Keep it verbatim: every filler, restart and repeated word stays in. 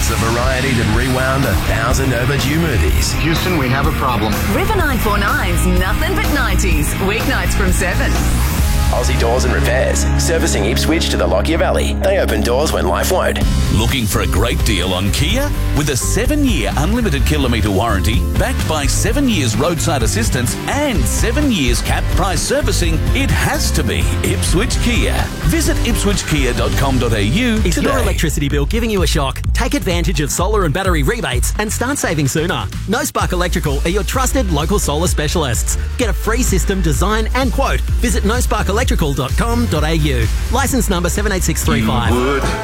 the variety that rewound a thousand overdue movies. Houston, we have a problem. River nine four nine's Nothing But nineties, weeknights from seven. Aussie Doors and Repairs, servicing Ipswich to the Lockyer Valley. They open doors when life won't. Looking for a great deal on Kia? With a seven-year unlimited kilometre warranty, backed by seven years roadside assistance and seven years cap price servicing, it has to be Ipswich Kia. Visit ipswich kia dot com dot a u Is today. your electricity bill giving you a shock? Take advantage of solar and battery rebates and start saving sooner. No Spark Electrical are your trusted local solar specialists. Get a free system, design and quote. Visit no spark electrical dot com dot a u. Licence number seven eight six three five.